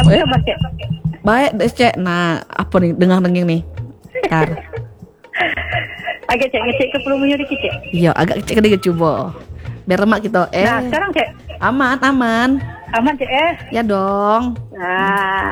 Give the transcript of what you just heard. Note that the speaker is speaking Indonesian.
Eh, kabar Cek? baik deh Cek. Nah, apa nih dengar-dengar nih? Ntar. Agak Cek ngecek ke volumenya dikit Cek. Iya, agak cek dikit coba. Biar lemak kita. Nah sekarang Cek Aman, aman. aman Cek Ya dong. Nah